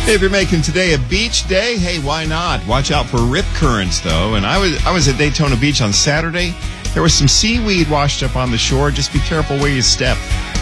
Hey, if you're making today a beach day, hey, why not? Watch out for rip currents, though. And I was at Daytona Beach on Saturday. There was some seaweed washed up on the shore. Just be careful where you step.